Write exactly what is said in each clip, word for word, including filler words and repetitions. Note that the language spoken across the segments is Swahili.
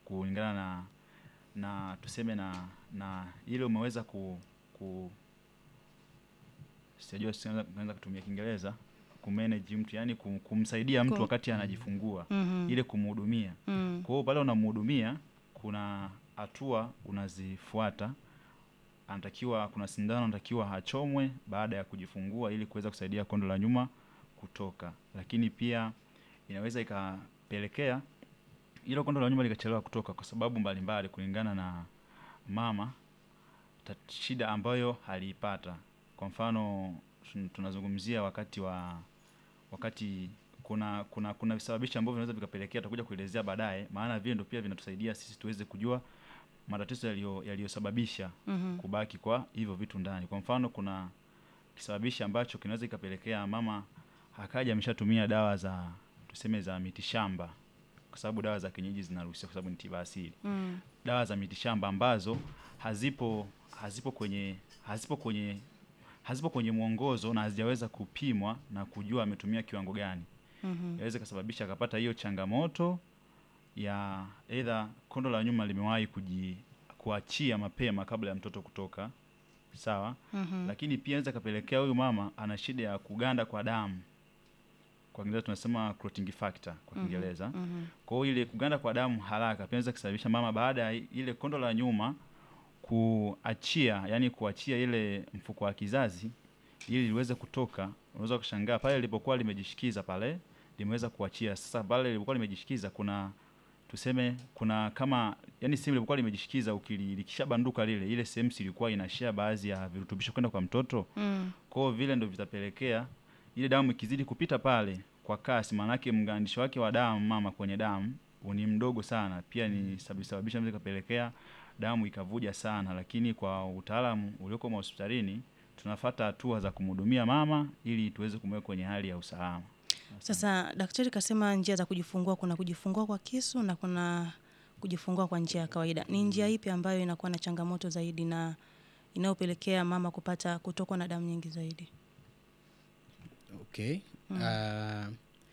kulingana na na tuseme na na ile umeweza ku, ku sijajua naweza kutumia Kiingereza kumanage mtu, yani kumsaidia mtu Kum, wakati anajifungua, mm-hmm. ile kumhudumia. Mm. Kwa hiyo pale unamhudumia kuna hatua unazifuata. Anatakiwa kuna sindano anatakiwa achomwe baada ya kujifungua ili kuweza kusaidia kondo la nyuma kutoka. Lakini pia inaweza ikapelekea ile kondo la nyuma likachelewa kutoka kwa sababu mbalimbali kulingana na mama shida ambayo aliipata. Kwa mfano tunazungumzia wakati wa wakati kuna kuna kuna visababishi ambavyo vinaweza vikapelekea, tutakuja kuelezea baadaye, maana vile ndio pia vinatusaidia sisi tuweze kujua matatizo yaliyo yaliyosababisha mm-hmm. kubaki kwa hivyo vitu ndani. Kwa mfano kuna kisababishi ambacho kinaweza ikapelekea mama akaja ameshatumia dawa za tuseme za mitishamba, kwa sababu dawa za kienyeji zinaruhusiwa kwa sababu ni tiba asili. Mm. Dawa za mitishamba ambazo hazipo hazipo kwenye hazipo kwenye hazipo kwenye mwongozo na hazijaweza kupimwa na kujua ametumia kiwango gani. Mm-hmm. Yaweza kusababisha akapata hiyo changamoto ya either kondo la nyuma limewahi kuji kuachia mapema kabla ya mtoto kutoka. Sawa? Mm-hmm. Lakini pia inaweza kapelekea huyu mama ana shida ya kuganda kwa damu. Kwa Kiingereza tunasema clotting factor kwa Kiingereza. Mm-hmm. Kwa hiyo ile kuganda kwa damu haraka pia inaweza kusababisha mama baada ya ile kondo la nyuma kuachia, yani kuachia ile mfuko wa kizazi ili liweze kutoka. Unaweza kushangaa pale lilipokuwa limejishikiza pale limeweza kuachia. Sasa pale lilipokuwa limejishikiza kuna tuseme kuna kama yani sehemu lilipokuwa limejishikiza ukilikishabanduka lile ile sehemu ilikuwa inashare baadhi ya virutubisho kwenda kwa mtoto. Mm. Kwa hiyo vile ndio vitapelekea ile damu ikizidi kupita pale kwa kasi, maana yake mgandisho wake wa damu mama kwenye damu ni mdogo sana, pia ni sababisha mzee kapelekea damu ikavuja sana. Lakini kwa utaalamu ulioko hospitalini tunafuata hatua za kumhudumia mama ili tuweze kumweka kwenye hali ya usalama. Sasa daktari kasema njia za kujifungua, kuna kujifungua kwa kisu na kuna kujifungua kwa njia ya kawaida. Ni njia ipi ambayo inakuwa na changamoto zaidi na inayopelekea mama kupata kutokwa na damu nyingi zaidi? Okay. Mm. Uh,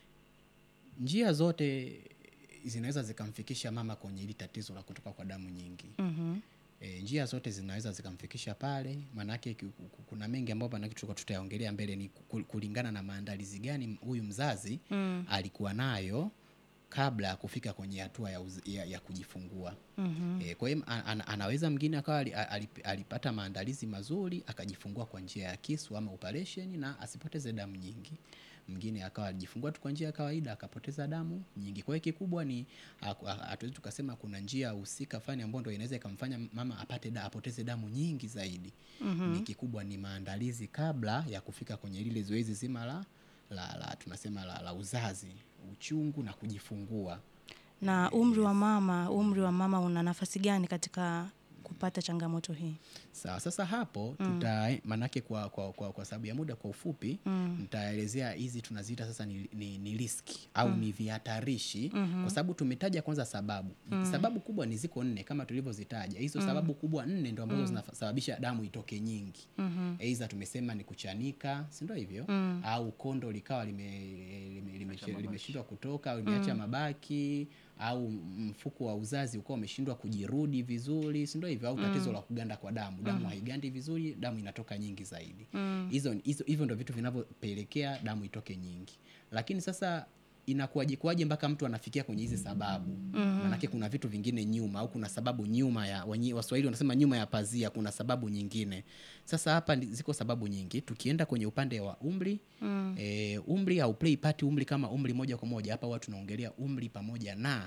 njia zote zinaweza zikamfikisha mama kwenye hili tatizo la kutoka kwa damu nyingi. Mhm. E, njia zote zinaweza zikamfikisha pale, manake kuna mengi ambayo manake tulikuwa tutayaongelea mbele, ni kulingana na maandalizi gani huyu mzazi mm. alikuwa nayo kabla ya kufika kwenye hatua ya, ya, ya kujifungua. Mm-hmm. E, kwa hiyo an, anaweza mwingine akawa alipata maandalizi mazuri akajifungua kwa njia ya kisu ama operation na asipoteze damu nyingi. Mwingine akawa alijifungua tu kwa njia ya kawaida akapoteza damu nyingi. Kwa hiyo kikubwa ni hatuwezi tukasema kuna njia husika fani ambayo ndio inaweza ikamfanya mama apate da, apoteze damu nyingi zaidi. Mm-hmm. Ni kikubwa ni maandalizi kabla ya kufika kwenye lile zoezi zima la la, la tunasema la, la uzazi, uchungu na kujifungua. Na umri wa mama, umri wa mama una nafasi gani katika kupata changamoto hii? Sawa, sasa hapo mm. tuta manake kwa kwa kwa, kwa sababu ya muda kwa ufupi mm. nitaelezea hizi tunaziita sasa ni, ni, ni riski au mm. ni vihatarishi mm-hmm. kwa sababu tumetaja kwanza sababu. Mm. Sababu kubwa ni ziko nne kama tulivyozitaja. Hizo mm. sababu kubwa nne ndio ambazo mm. zinasababisha damu itoke nyingi. Mm-hmm. Aidha tumesema ni kuchanika, si ndio hivyo? Mm. Au kondo likawa limeshindwa lime, lime, lime, lime kutoka au limeacha mm. mabaki au mfuko wa uzazi uko umeshindwa kujirudi vizuri, si ndio hivyo? Au tatizo mm. la kuganda kwa damu, damu mm. haigandi vizuri, damu inatoka nyingi zaidi. Hizo mm. hizo hivyo ndio vitu vinavyopelekea damu itoke nyingi. Lakini sasa inakuwaje kwaje mpaka mtu anafikia kwenye hizi sababu? Mm-hmm. Maana kuna vitu vingine nyuma au kuna sababu nyuma ya Waswahili wanasema nyuma ya pazia kuna sababu nyingine. Sasa hapa ziko sababu nyingi. Tukienda kwenye upande wa umri, mm. e, umri au play part umri kama umri moja kwa moja. Hapa watu tunaongelea umri pamoja na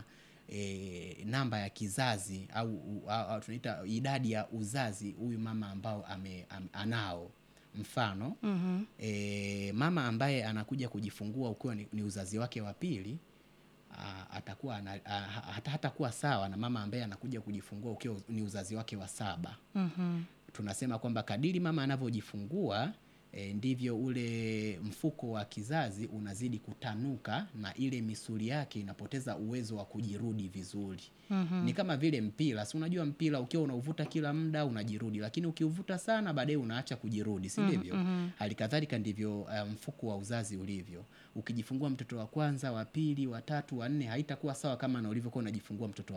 e, namba ya kizazi au, au, au tunaita idadi ya uzazi huyu mama ambao ame, am, anao. Mfano, mm-hmm. e, mama ambaye anakuja kujifungua ukiwa ni, ni uzazi wake wa pili, atakuwa hata hatakuwa sawa na mama ambaye anakuja kujifungua ukiwa ni uzazi wake wa saba. Mm-hmm. Tunasema kwamba kadiri mama anavyojifungua e, ndivyo ule mfuko wa kizazi unazidi kutanuka na ile misuli yake inapoteza uwezo wa kujirudi vizuri. Mm-hmm. Ni kama vile mpira, si unajua mpira ukiwa unauvuta kila muda unajirudi, lakini ukiuvuta sana baadaye unaacha kujirudi, si ndivyo? Mm-hmm. Halikadhalika ndivyo uh, mfuko wa uzazi ulivyo. Ukijifungua mtoto wa kwanza, wa pili, wa tatu, wa nne haitakuwa sawa kama na ulivyokuwa unajifungua mtoto